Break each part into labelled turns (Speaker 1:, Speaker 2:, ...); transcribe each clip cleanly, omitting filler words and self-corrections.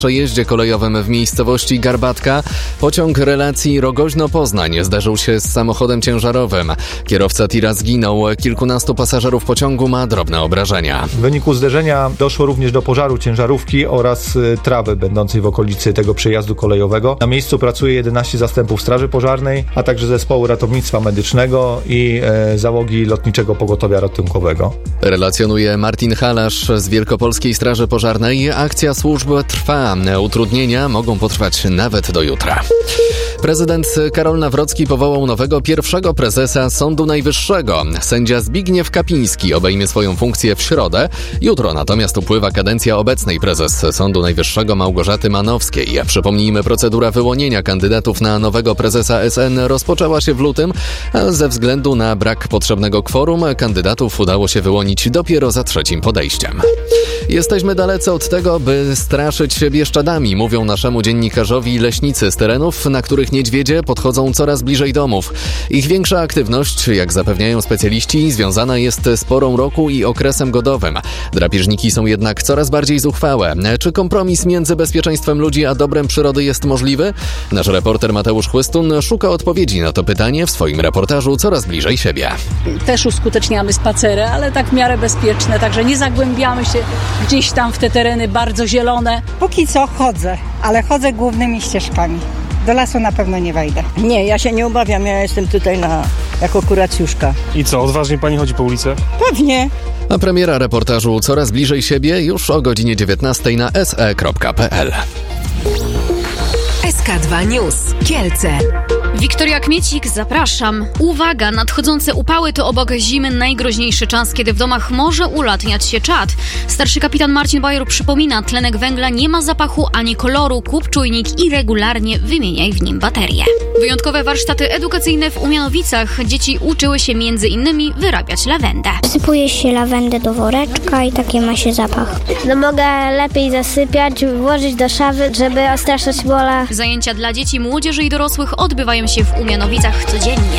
Speaker 1: przejeździe kolejowym w miejscowości Garbatka pociąg relacji Rogoźno-Poznań zderzył się z samochodem ciężarowym. Kierowca tira zginął, kilkunastu pasażerów pociągu ma drobne obrażenia.
Speaker 2: W wyniku zderzenia doszło również do pożaru ciężarówki oraz trawy będącej w okolicy tego przejazdu kolejowego. Na miejscu pracuje 11 zastępów Straży Pożarnej, a także zespołu ratownictwa medycznego i załogi Lotniczego Pogotowia Ratunkowego.
Speaker 1: Relacjonuje Martin Halasz z Wielkopolskiej Straży Pożarnej. Akcja służb trwa. Utrudnienia mogą potrwać nawet do jutra. Prezydent Karol Nawrocki powołał nowego pierwszego prezesa Sądu Najwyższego. Sędzia Zbigniew Kapiński obejmie swoją funkcję w środę. Jutro natomiast upływa kadencja obecnej prezes Sądu Najwyższego Małgorzaty Manowskiej. Przypomnijmy, procedura wyłonienia kandydatów na nowego prezesa SN rozpoczęła się w lutym, a ze względu na brak potrzebnego kworum kandydatów udało się wyłonić dopiero za trzecim podejściem. Jesteśmy dalecy od tego, by straszyć się Bieszczadami, mówią naszemu dziennikarzowi leśnicy z terenów, na których niedźwiedzie podchodzą coraz bliżej domów. Ich większa aktywność, jak zapewniają specjaliści, związana jest z porą roku i okresem godowym. Drapieżniki są jednak coraz bardziej zuchwałe. Czy kompromis między bezpieczeństwem ludzi a dobrem przyrody jest możliwy? Nasz reporter Mateusz Chłystun szuka odpowiedzi na to pytanie w swoim reportażu Coraz bliżej siebie.
Speaker 3: Też uskuteczniamy spacery, ale tak w miarę bezpieczne, także nie zagłębiamy się gdzieś tam w te tereny bardzo zielone.
Speaker 4: Póki co chodzę, ale chodzę głównymi ścieżkami. Do lasu na pewno nie wejdę.
Speaker 5: Nie, ja się nie obawiam, ja jestem tutaj jako kuracjuszka.
Speaker 6: I co, odważnie pani chodzi po ulicy?
Speaker 5: Pewnie.
Speaker 1: A premiera reportażu Coraz bliżej siebie już o godzinie 19 na se.pl.
Speaker 7: SK2 News. Kielce.
Speaker 8: Wiktoria Kmiecik, zapraszam. Uwaga, nadchodzące upały to obok zimy najgroźniejszy czas, kiedy w domach może ulatniać się czad. Starszy kapitan Marcin Bajor przypomina, tlenek węgla nie ma zapachu ani koloru, kup czujnik i regularnie wymieniaj w nim baterie. Wyjątkowe warsztaty edukacyjne w Umianowicach. Dzieci uczyły się m.in. wyrabiać lawendę.
Speaker 9: Sypuje się lawendę do woreczka i taki ma się zapach.
Speaker 10: No mogę lepiej zasypiać, włożyć do szafy, żeby odstraszać bola.
Speaker 8: Zajęcia dla dzieci, młodzieży i dorosłych odbywają się w Umianowicach codziennie.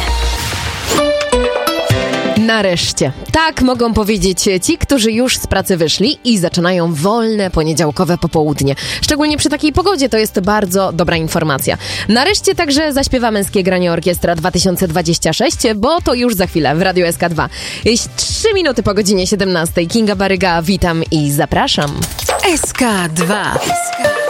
Speaker 7: Nareszcie. Tak mogą powiedzieć ci, którzy już z pracy wyszli i zaczynają wolne poniedziałkowe popołudnie. Szczególnie przy takiej pogodzie to jest bardzo dobra informacja. Nareszcie także zaśpiewa Męskie Granie Orkiestra 2026, bo to już za chwilę w Radiu SK2. 3 minuty po godzinie 17. Kinga Baryga, witam i zapraszam. SK2.